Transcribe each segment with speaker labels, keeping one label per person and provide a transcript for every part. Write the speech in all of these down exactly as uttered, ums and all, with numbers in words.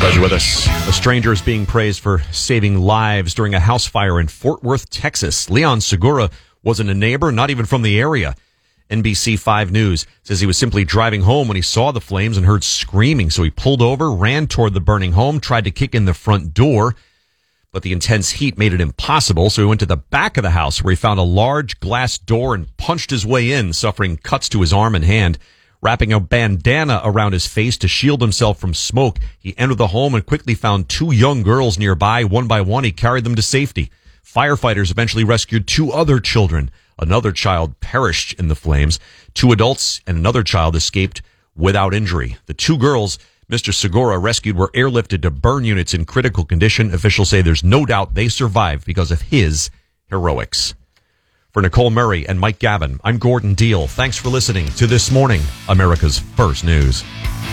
Speaker 1: Glad you're with us. A stranger is being praised for saving lives during a house fire in Fort Worth, Texas. Leon Segura wasn't a neighbor, not even from the area. N B C five News says he was simply driving home when he saw the flames and heard screaming. So he pulled over, ran toward the burning home, tried to kick in the front door, but the intense heat made it impossible. So he went to the back of the house where he found a large glass door and punched his way in, suffering cuts to his arm and hand. Wrapping a bandana around his face to shield himself from smoke, he entered the home and quickly found two young girls nearby. One by one, he carried them to safety. Firefighters eventually rescued two other children. Another child perished in the flames. Two adults and another child escaped without injury. The two girls Mister Segura rescued were airlifted to burn units in critical condition. Officials say there's no doubt they survived because of his heroics. For Nicole Murray and Mike Gavin, I'm Gordon Deal. Thanks for listening to This Morning, America's First News.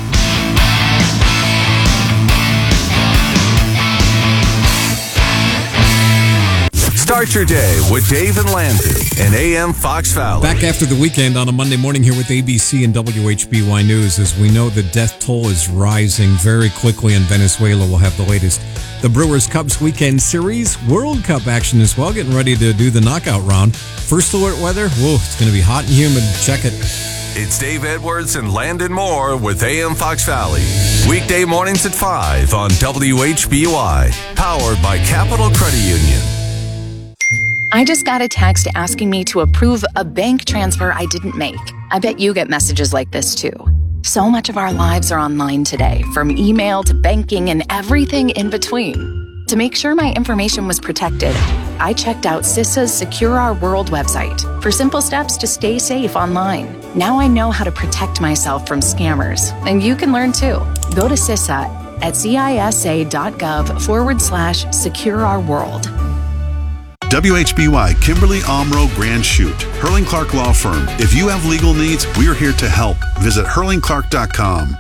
Speaker 2: Start your day with Dave and Landon and A M Fox Valley.
Speaker 3: Back after the weekend on a Monday morning here with A B C and W H B Y News. As we know, the death toll is rising very quickly in Venezuela. We'll have the latest. The Brewers-Cubs weekend series, World Cup action as well, getting ready to do the knockout round. First alert weather, whoa, it's going to be hot and humid. Check it.
Speaker 2: It's Dave Edwards and Landon Moore with A M Fox Valley. Weekday mornings at five on W H B Y. Powered by Capital Credit Union.
Speaker 4: I just got a text asking me to approve a bank transfer I didn't make. I bet you get messages like this too. So much of our lives are online today, from email to banking and everything in between. To make sure my information was protected, I checked out CISA's Secure Our World website for simple steps to stay safe online. Now I know how to protect myself from scammers, and you can learn too. Go to CISA at cisa.gov forward slash secure our world.
Speaker 5: W H B Y Kimberly Omro Grand Chute, Hurling Clark Law Firm. If you have legal needs, we are here to help. Visit hurling clark dot com.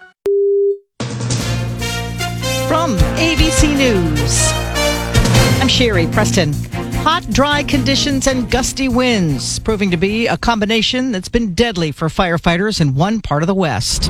Speaker 6: From A B C News, I'm Sherry Preston. Hot, dry conditions and gusty winds proving to be a combination that's been deadly for firefighters in one part of the West.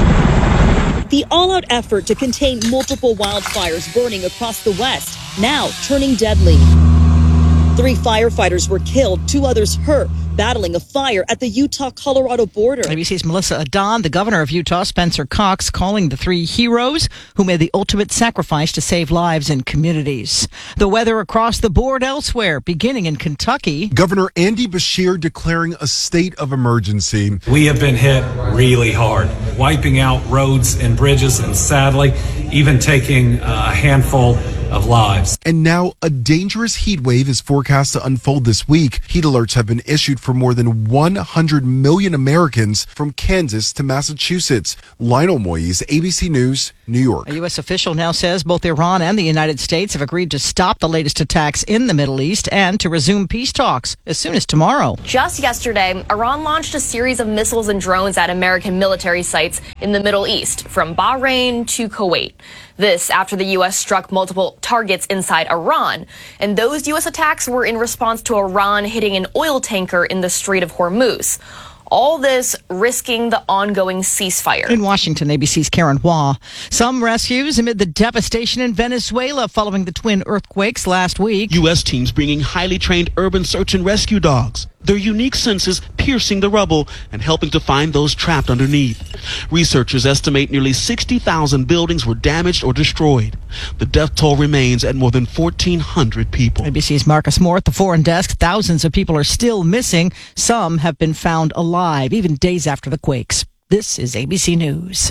Speaker 7: The all-out effort to contain multiple wildfires burning across the West, now turning deadly. Three firefighters were killed, two others hurt, battling a fire at the Utah-Colorado border.
Speaker 6: A B C's Melissa Adon, the governor of Utah, Spencer Cox, calling the three heroes who made the ultimate sacrifice to save lives in communities. The weather across the board elsewhere, beginning in Kentucky.
Speaker 8: Governor Andy Beshear declaring a state of emergency.
Speaker 9: We have been hit really hard, wiping out roads and bridges and sadly, even taking a handful of lives.
Speaker 8: And now a dangerous heat wave is forecast to unfold this week. Heat alerts have been issued for more than one hundred million Americans from Kansas to Massachusetts. Lionel Moyes, A B C News, New York.
Speaker 6: A U S official now says both Iran and the United States have agreed to stop the latest attacks in the Middle East and to resume peace talks as soon as tomorrow.
Speaker 10: Just yesterday, Iran launched a series of missiles and drones at American military sites in the Middle East, from Bahrain to Kuwait. This after the U S struck multiple targets inside Iran. And those U S attacks were in response to Iran hitting an oil tanker in the Strait of Hormuz. All this risking the ongoing ceasefire.
Speaker 6: In Washington, A B C's Karen Hua. Some rescues amid the devastation in Venezuela following the twin earthquakes last week.
Speaker 11: U S teams bringing highly trained urban search and rescue dogs. Their unique senses piercing the rubble and helping to find those trapped underneath. Researchers estimate nearly sixty thousand buildings were damaged or destroyed. The death toll remains at more than fourteen hundred people.
Speaker 6: A B C's Marcus Moore at the Foreign Desk. Thousands of people are still missing. Some have been found alive, even days after the quakes. This is A B C News.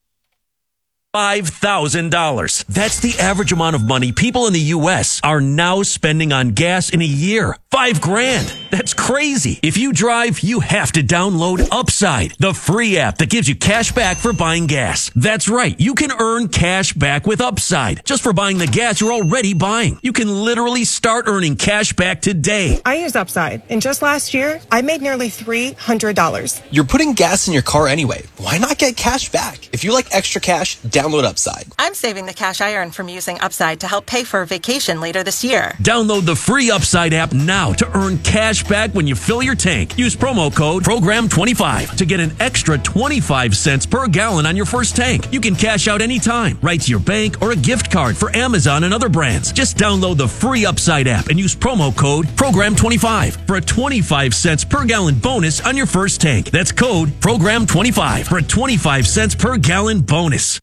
Speaker 12: five thousand dollars. That's the average amount of money people in the U S are now spending on gas in a year. Five grand. That's crazy. If you drive, you have to download Upside, the free app that gives you cash back for buying gas. That's right. You can earn cash back with Upside just for buying the gas you're already buying. You can literally start earning cash back today.
Speaker 13: I use Upside, and just last year, I made nearly three hundred dollars.
Speaker 14: You're putting gas in your car anyway. Why not get cash back? If you like extra cash, download download Upside.
Speaker 13: I'm saving the cash I earn from using Upside to help pay for a vacation later this year.
Speaker 12: Download the free Upside app now to earn cash back when you fill your tank. Use promo code program twenty-five to get an extra twenty-five cents per gallon on your first tank. You can cash out anytime, right to your bank or a gift card for Amazon and other brands. Just download the free Upside app and use promo code program twenty-five for a twenty-five cents per gallon bonus on your first tank. That's code program twenty-five for a twenty-five cents per gallon bonus.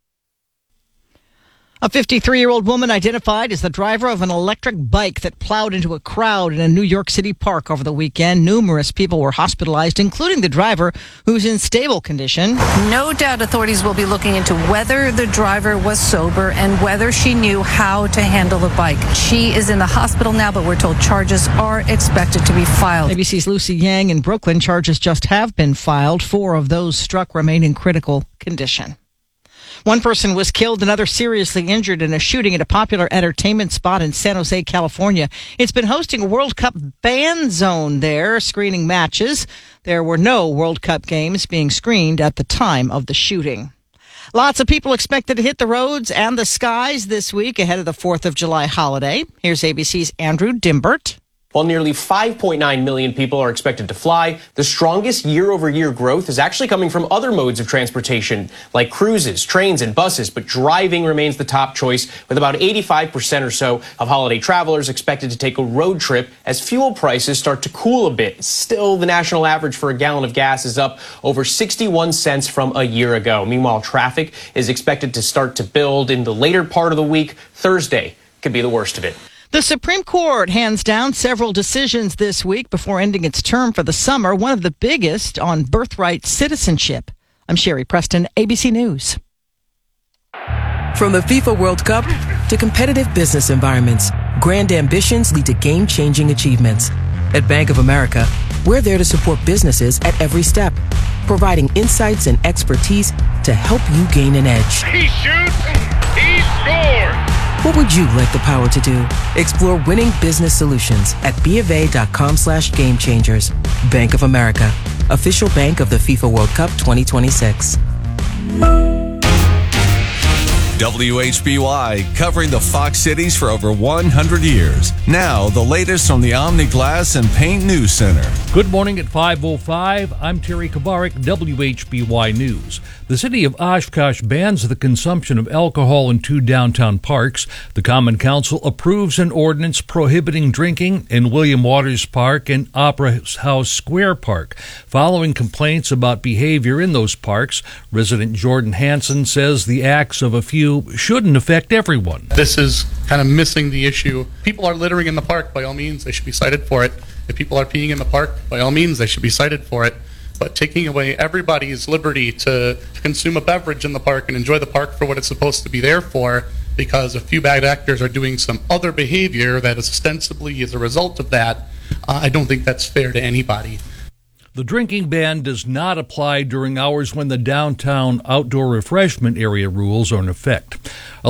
Speaker 6: A fifty-three-year-old woman identified as the driver of an electric bike that plowed into a crowd in a New York City park over the weekend. Numerous people were hospitalized, including the driver, who's in stable condition.
Speaker 15: No doubt authorities will be looking into whether the driver was sober and whether she knew how to handle the bike. She is in the hospital now, but we're told charges are expected to be filed.
Speaker 6: A B C's Lucy Yang in Brooklyn. Charges just have been filed. Four of those struck remain in critical condition. One person was killed, another seriously injured in a shooting at a popular entertainment spot in San Jose, California. It's been hosting a World Cup fan zone there, screening matches. There were no World Cup games being screened at the time of the shooting. Lots of people expected to hit the roads and the skies this week ahead of the fourth of July holiday. Here's A B C's Andrew Dimbert.
Speaker 16: While nearly five point nine million people are expected to fly, the strongest year-over-year growth is actually coming from other modes of transportation, like cruises, trains, and buses, but driving remains the top choice, with about eighty-five percent or so of holiday travelers expected to take a road trip as fuel prices start to cool a bit. Still, the national average for a gallon of gas is up over sixty-one cents from a year ago. Meanwhile, traffic is expected to start to build in the later part of the week. Thursday could be the worst of it.
Speaker 6: The Supreme Court hands down several decisions this week before ending its term for the summer, one of the biggest on birthright citizenship. I'm Sherry Preston, A B C News.
Speaker 17: From the FIFA World Cup to competitive business environments, grand ambitions lead to game-changing achievements. At Bank of America, we're there to support businesses at every step, providing insights and expertise to help you gain an edge.
Speaker 18: He shoots, he scores!
Speaker 17: What would you like the power to do? Explore winning business solutions at BofA.com slash game changers. Bank of America, official bank of the FIFA World Cup twenty twenty-six.
Speaker 2: W H B Y, covering the Fox cities for over one hundred years. Now, the latest from the Omni Glass and Paint News Center.
Speaker 19: Good morning at five oh five. I'm Terry Kabarik, W H B Y News. The city of Oshkosh bans the consumption of alcohol in two downtown parks. The Common Council approves an ordinance prohibiting drinking in William Waters Park and Opera House Square Park. Following complaints about behavior in those parks, resident Jordan Hansen says the acts of a few shouldn't affect everyone.
Speaker 20: This is kind of missing the issue. People are littering in the park. By all means, they should be cited for it. If people are peeing in the park, by all means, they should be cited for it. But taking away everybody's liberty to, to consume a beverage in the park and enjoy the park for what it's supposed to be there for, because a few bad actors are doing some other behavior that is ostensibly as a result of that, uh, I don't think that's fair to anybody.
Speaker 19: The drinking ban does not apply during hours when the downtown outdoor refreshment area rules are in effect. A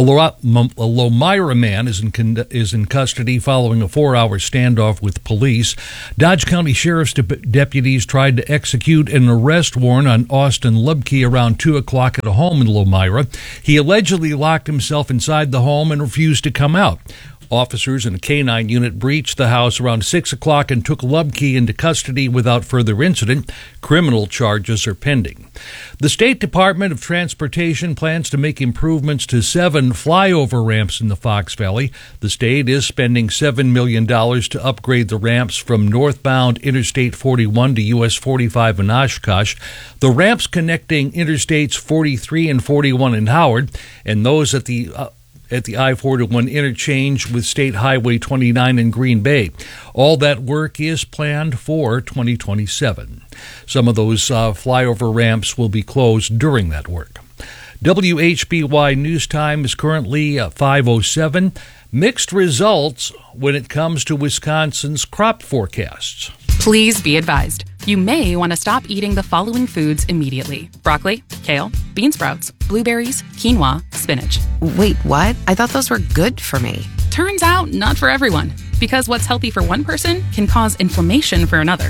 Speaker 19: Lomira man is in, con- is in custody following a four-hour standoff with police. Dodge County Sheriff's de- deputies tried to execute an arrest warrant on Austin Lubke around two o'clock at a home in Lomira. He allegedly locked himself inside the home and refused to come out. Officers in a K nine unit breached the house around six o'clock and took Lubke into custody without further incident. Criminal charges are pending. The State Department of Transportation plans to make improvements to seven flyover ramps in the Fox Valley. The state is spending seven million dollars to upgrade the ramps from northbound Interstate forty-one to U S forty-five in Oshkosh. The ramps connecting Interstates forty-three and forty-one in Howard, and those at the uh, at the I forty-one interchange with State Highway twenty-nine in Green Bay. All that work is planned for twenty twenty-seven. Some of those uh, flyover ramps will be closed during that work. W H B Y News Time is currently uh, five oh seven. Mixed results when it comes to Wisconsin's crop forecasts.
Speaker 21: Please be advised. You may want to stop eating the following foods immediately. Broccoli, kale, bean sprouts, blueberries, quinoa, spinach.
Speaker 22: Wait, what? I thought those were good for me.
Speaker 21: Turns out, not for everyone. Because what's healthy for one person can cause inflammation for another.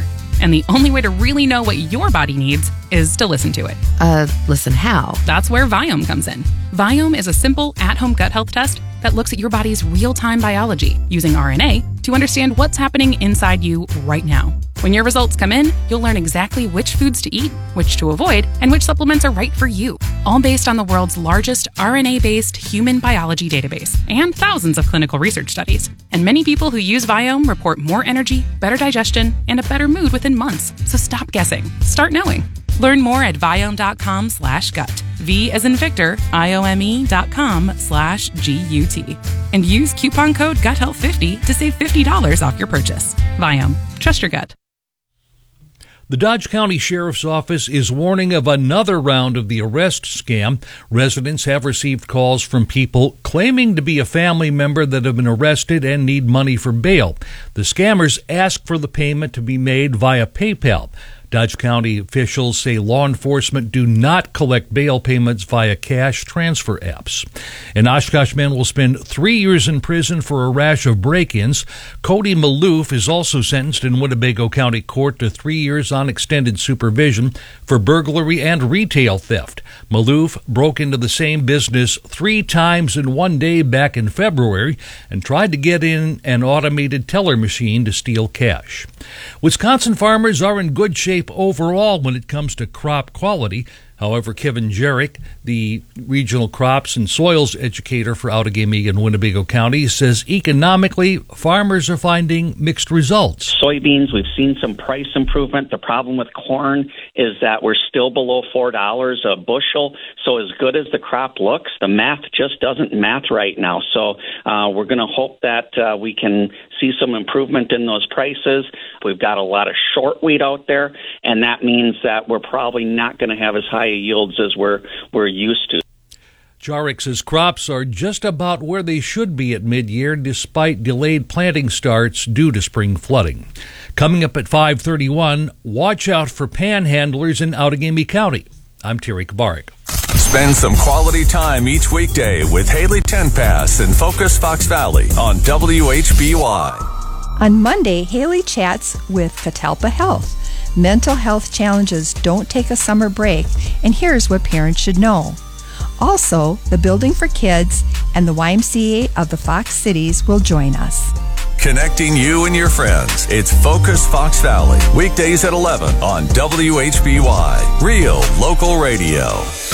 Speaker 21: And the only way to really know what your body needs is to listen to it.
Speaker 22: Uh, listen how?
Speaker 21: That's where Viome comes in. Viome is a simple, at-home gut health test that looks at your body's real-time biology using R N A to understand what's happening inside you right now. When your results come in, you'll learn exactly which foods to eat, which to avoid, and which supplements are right for you, all based on the world's largest R N A-based human biology database and thousands of clinical research studies. And many people who use Viome report more energy, better digestion, and a better mood within months. So stop guessing. Start knowing. Learn more at Viome.com slash gut. V as in Victor, I-O-M-E dot com slash G-U-T. And use coupon code gut health fifty to save fifty dollars off your purchase. Viome. Trust your gut.
Speaker 19: The Dodge County Sheriff's Office is warning of another round of the arrest scam. Residents have received calls from people claiming to be a family member that have been arrested and need money for bail. The scammers ask for the payment to be made via PayPal. Dodge County officials say law enforcement do not collect bail payments via cash transfer apps. An Oshkosh man will spend three years in prison for a rash of break-ins. Cody Maloof is also sentenced in Winnebago County Court to three years on extended supervision for burglary and retail theft. Maloof broke into the same business three times in one day back in February and tried to get in an automated teller machine to steal cash. Wisconsin farmers are in good shape overall when it comes to crop quality. However, Kevin Jarek, the regional crops and soils educator for Outagamie and Winnebago County, says economically, farmers are finding mixed results.
Speaker 1: Soybeans, we've seen some price improvement. The problem with corn is that we're still below four dollars a bushel. So as good as the crop looks, the math just doesn't math right now. So uh, we're going to hope that uh, we can see some improvement in those prices. We've got a lot of short wheat out there, and that means that we're probably not going to have as high yields as we're we're used to.
Speaker 19: Jarek says crops are just about where they should be at mid-year despite delayed planting starts due to spring flooding. Coming up at five thirty-one, watch out for panhandlers in Outagamie County. I'm Terry Kabarik.
Speaker 2: Spend some quality time each weekday with Haley Tenpass and Focus Fox Valley on W H B Y.
Speaker 14: On Monday, Haley chats with Catalpa Health. Mental health challenges don't take a summer break, and here's what parents should know. Also, the Building for Kids and the Y M C A of the Fox Cities will join us.
Speaker 2: Connecting you and your friends. It's Focus Fox Valley. Weekdays at eleven on W H B Y. Real local radio.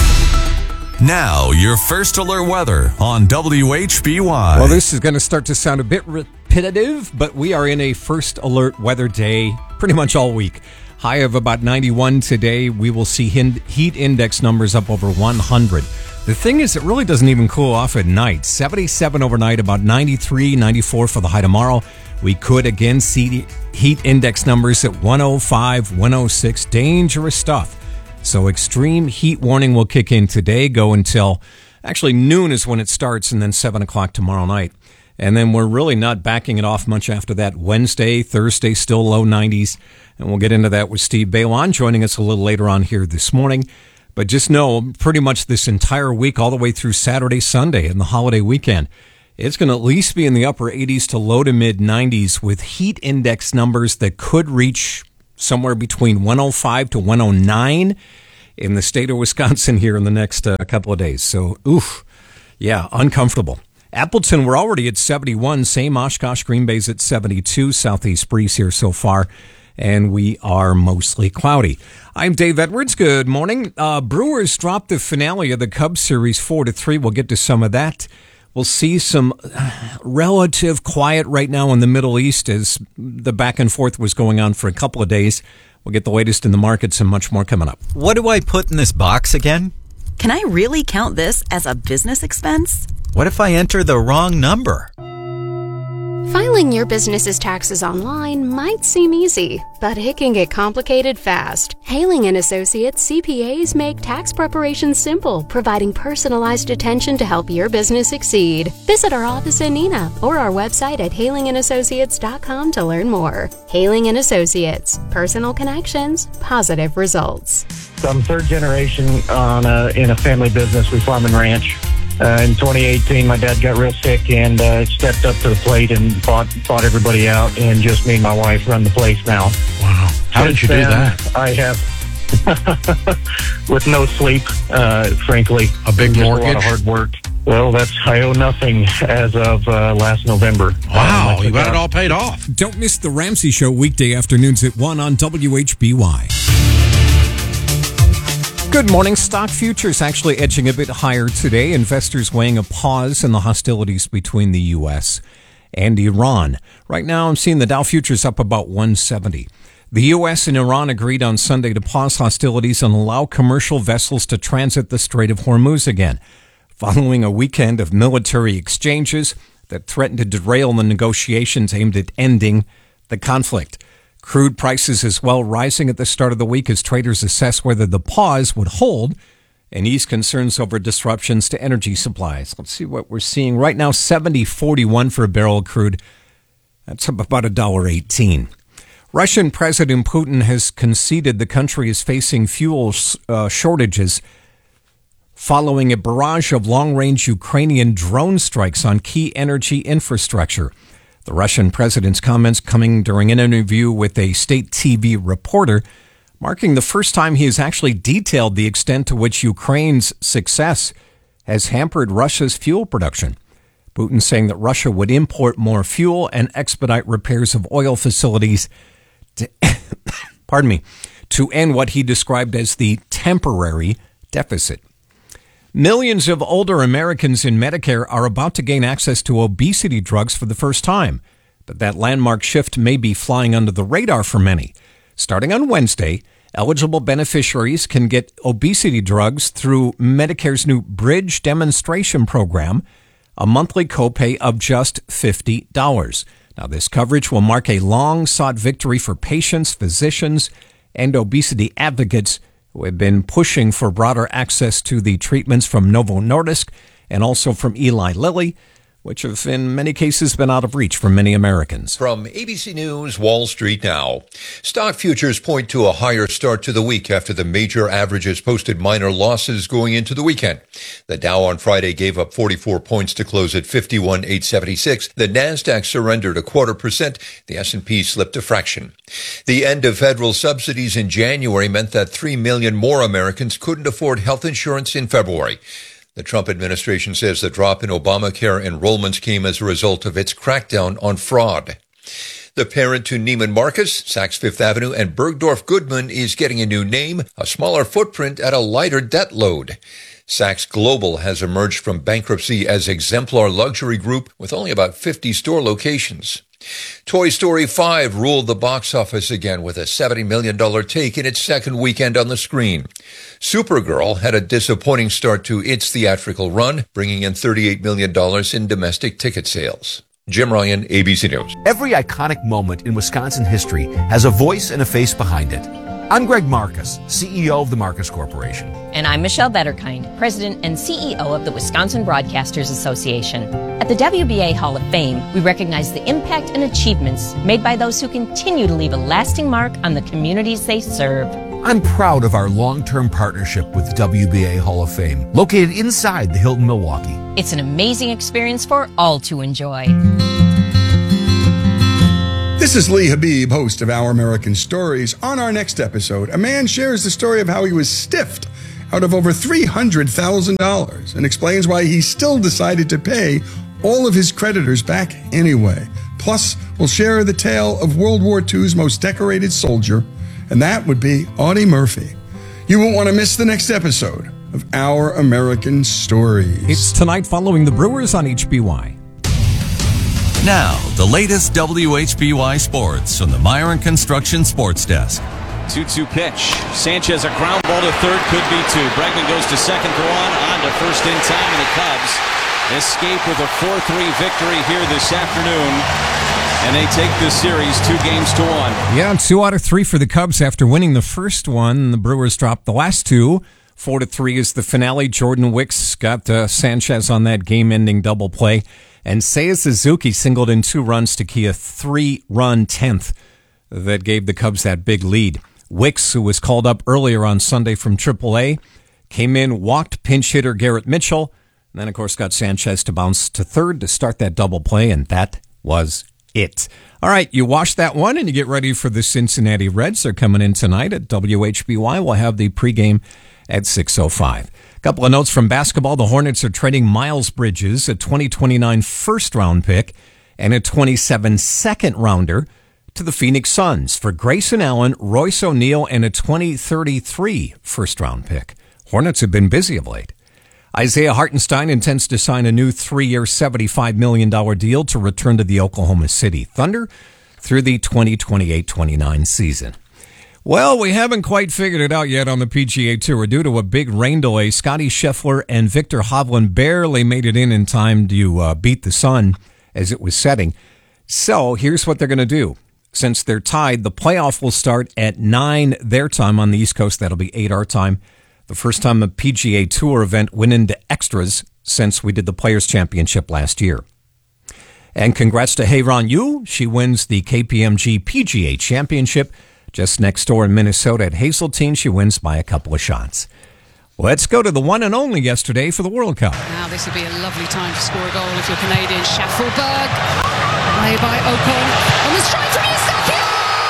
Speaker 2: Now, your first alert weather on W H B Y.
Speaker 3: Well, this is going to start to sound a bit repetitive, but we are in a first alert weather day pretty much all week. High of about ninety-one today. We will see heat index numbers up over one hundred. The thing is, it really doesn't even cool off at night. seventy-seven overnight, about ninety-three, ninety-four for the high tomorrow. We could again see heat index numbers at one oh five, one oh six. Dangerous stuff. So extreme heat warning will kick in today, go until actually noon is when it starts, and then seven o'clock tomorrow night. And then we're really not backing it off much after that. Wednesday, Thursday, still low nineties. And we'll get into that with Steve Bailon joining us a little later on here this morning. But just know, pretty much this entire week, all the way through Saturday, Sunday, and the holiday weekend, it's going to at least be in the upper eighties to low to mid nineties with heat index numbers that could reach somewhere between one oh five to one oh nine in the state of Wisconsin here in the next uh, couple of days. So, oof, yeah, uncomfortable. Appleton, we're already at seventy-one. Same Oshkosh, Green Bay's at seventy-two. Southeast breeze here so far. And we are mostly cloudy. I'm Dave Edwards. Good morning. Uh, Brewers dropped the finale of the Cubs series four to three. We'll get to some of that. We'll see some relative quiet right now in the Middle East as the back and forth was going on for a couple of days. We'll get the latest in the markets and much more coming up.
Speaker 23: What do I put in this box again?
Speaker 24: Can I really count this as a business expense?
Speaker 23: What if I enter the wrong number?
Speaker 25: Filing your business's taxes online might seem easy, but it can get complicated fast. Haling and Associates C P As make tax preparation simple, providing personalized attention to help your business succeed. Visit our office in Neenah or our website at haling and associates dot com to learn more. Haling and Associates, personal connections, positive results.
Speaker 26: So I'm third generation on a, in a family business. We farm and ranch. Uh, in twenty eighteen, my dad got real sick and uh, stepped up to the plate and fought, fought everybody out, and just me and my wife run the place now.
Speaker 3: Wow.
Speaker 4: How did you do that?
Speaker 26: I have, with no sleep, uh, frankly.
Speaker 4: A big
Speaker 26: Just
Speaker 4: mortgage?
Speaker 26: A lot of hard work. Well, that's, I owe nothing as of uh, last November.
Speaker 4: Wow,
Speaker 26: um,
Speaker 4: you got it all paid off.
Speaker 3: Don't miss the Ramsey Show weekday afternoons at one on W H B Y. Good morning. Stock futures actually edging a bit higher today. Investors weighing a pause in the hostilities between the U S and Iran. Right now, I'm seeing the Dow futures up about one seventy. The U S and Iran agreed on Sunday to pause hostilities and allow commercial vessels to transit the Strait of Hormuz again, following a weekend of military exchanges that threatened to derail the negotiations aimed at ending the conflict. Crude prices as well rising at the start of the week as traders assess whether the pause would hold and ease concerns over disruptions to energy supplies. Let's see what we're seeing right now. seventy forty-one for a barrel of crude. That's up about one dollar eighteen. Russian President Putin has conceded the country is facing fuel uh, shortages following a barrage of long-range Ukrainian drone strikes on key energy infrastructure. The Russian president's comments coming during an interview with a state T V reporter, marking the first time he has actually detailed the extent to which Ukraine's success has hampered Russia's fuel production. Putin saying that Russia would import more fuel and expedite repairs of oil facilities to, pardon me, to end what he described as the temporary deficit. Millions of older Americans in Medicare are about to gain access to obesity drugs for the first time, but that landmark shift may be flying under the radar for many. Starting on Wednesday, eligible beneficiaries can get obesity drugs through Medicare's new Bridge Demonstration Program, a monthly copay of just fifty dollars. Now, this coverage will mark a long-sought victory for patients, physicians, and obesity advocates who have been pushing for broader access to the treatments from Novo Nordisk and also from Eli Lilly, which have in many cases been out of reach for many Americans.
Speaker 5: From A B C News, Wall Street Now. Stock futures point to a higher start to the week after the major averages posted minor losses going into the weekend. The Dow on Friday gave up forty-four points to close at fifty-one eight seventy-six. The Nasdaq surrendered a quarter percent. The S and P slipped a fraction. The end of federal subsidies in January meant that three million more Americans couldn't afford health insurance in February. The Trump administration says the drop in Obamacare enrollments came as a result of its crackdown on fraud. The parent to Neiman Marcus, Saks Fifth Avenue, and Bergdorf Goodman is getting a new name, a smaller footprint, at a lighter debt load. Saks Global has emerged from bankruptcy as exemplar luxury group with only about fifty store locations. Toy Story five ruled the box office again with a seventy million dollars take in its second weekend on the screen. Supergirl had a disappointing start to its theatrical run, bringing in thirty-eight million dollars in domestic ticket sales. Jim Ryan, A B C News.
Speaker 7: Every iconic moment in Wisconsin history has a voice and a face behind it. I'm Greg Marcus, C E O of the Marcus Corporation.
Speaker 8: And I'm Michelle Betterkind, President and C E O of the Wisconsin Broadcasters Association. At the W B A Hall of Fame, we recognize the impact and achievements made by those who continue to leave a lasting mark on the communities they serve.
Speaker 7: I'm proud of our long-term partnership with W B A Hall of Fame, located inside the Hilton Milwaukee.
Speaker 8: It's an amazing experience for all to enjoy.
Speaker 9: This is Lee Habib, host of Our American Stories. On our next episode, a man shares the story of how he was stiffed out of over three hundred thousand dollars and explains why he still decided to pay all of his creditors back anyway. Plus, we'll share the tale of World War Two's most decorated soldier, and that would be Audie Murphy. You won't want to miss the next episode of Our American Stories.
Speaker 3: It's tonight following the Brewers on H B Y.
Speaker 2: Now, the latest W H B Y sports on the Myron Construction Sports Desk.
Speaker 10: two two pitch. Sanchez, a ground ball to third, could be two. Bregman goes to second for one, on to first in time, and the Cubs escape with a four three victory here this afternoon. And they take this series two games to one.
Speaker 3: Yeah, two out of three for the Cubs after winning the first one. The Brewers dropped the last two. Four to three is the finale. Jordan Wicks got uh, Sanchez on that game-ending double play. And Seiya Suzuki singled in two runs to key a three-run tenth that gave the Cubs that big lead. Wicks, who was called up earlier on Sunday from triple A, came in, walked pinch hitter Garrett Mitchell, and then, of course, got Sanchez to bounce to third to start that double play, and that was it. All right, you wash that one and you get ready for the Cincinnati Reds. They're coming in tonight at W H B Y. We'll have the pregame at six oh five. A couple of notes from basketball. The Hornets are trading Miles Bridges, a twenty twenty-nine first-round pick, and a twenty-seven second-rounder to the Phoenix Suns for Grayson Allen, Royce O'Neal, and a twenty thirty-three first-round pick. Hornets have been busy of late. Isaiah Hartenstein intends to sign a new three-year, seventy-five million dollars deal to return to the Oklahoma City Thunder through the twenty twenty-eight twenty-nine season. Well, we haven't quite figured it out yet on the P G A Tour. Due to a big rain delay, Scottie Scheffler and Victor Hovland barely made it in in time to uh, beat the sun as it was setting. So here's what they're going to do. Since they're tied, the playoff will start at nine their time on the East Coast. That'll be eight our time. The first time a P G A Tour event went into extras since we did the Players' Championship last year. And congrats to Hye-Ron Yu. She wins the K P M G P G A Championship just next door in Minnesota at Hazeltine. She wins by a couple of shots. Let's go to the one and only yesterday for the World Cup.
Speaker 6: Now this would be a lovely time to score a goal if you're Canadian. Schaffelberg, away by Ocon, on the strike from Eustachio!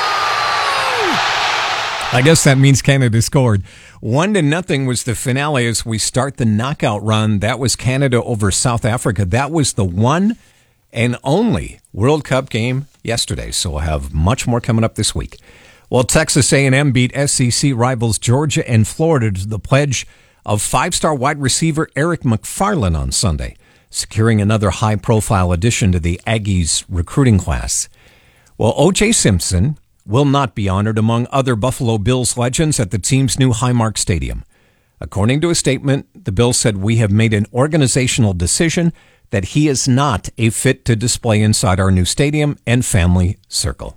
Speaker 3: I guess that means Canada scored. One to nothing was the finale as we start the knockout run. That was Canada over South Africa. That was the one and only World Cup game yesterday. So we'll have much more coming up this week. Well, Texas A and M beat S E C rivals Georgia and Florida to the pledge of five-star wide receiver Eric McFarland on Sunday, securing another high-profile addition to the Aggies recruiting class. Well, O J Simpson will not be honored among other Buffalo Bills legends at the team's new Highmark Stadium. According to a statement, the Bills said, "We have made an organizational decision that he is not a fit to display inside our new stadium and family circle."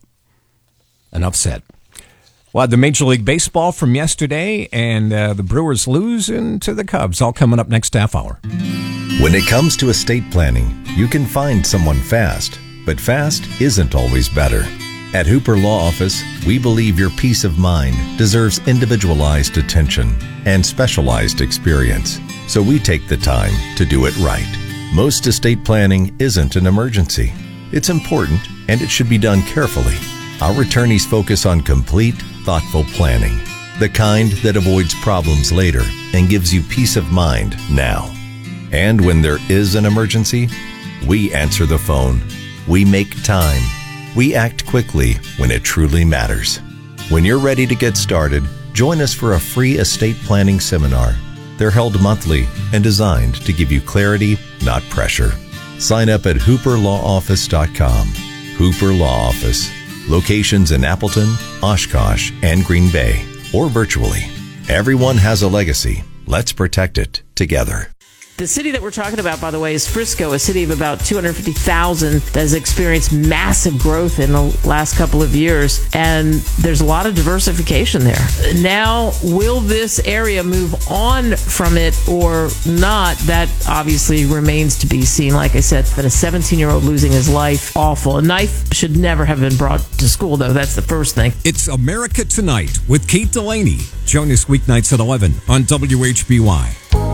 Speaker 3: Enough said. Well, the Major League Baseball from yesterday and uh, the Brewers losing to the Cubs, all coming up next half hour.
Speaker 11: When it comes to estate planning, you can find someone fast, but fast isn't always better. At Hooper Law Office, we believe your peace of mind deserves individualized attention and specialized experience, so we take the time to do it right. Most estate planning isn't an emergency. It's important, and it should be done carefully. Our attorneys focus on complete, thoughtful planning, the kind that avoids problems later and gives you peace of mind now. And when there is an emergency, we answer the phone. We make time. We act quickly when it truly matters. When you're ready to get started, join us for a free estate planning seminar. They're held monthly and designed to give you clarity, not pressure. Sign up at hooper law office dot com. Hooper Law Office. Locations in Appleton, Oshkosh, and Green Bay, or virtually. Everyone has a legacy. Let's protect it together.
Speaker 12: The city that we're talking about, by the way, is Frisco, a city of about two hundred fifty thousand that has experienced massive growth in the last couple of years, and there's a lot of diversification there. Now, will this area move on from it or not? That obviously remains to be seen. Like I said, it's been a seventeen-year-old losing his life. Awful. A knife should never have been brought to school, though. That's the first thing.
Speaker 3: It's America Tonight with Kate Delaney. Join us weeknights at eleven on W H B Y.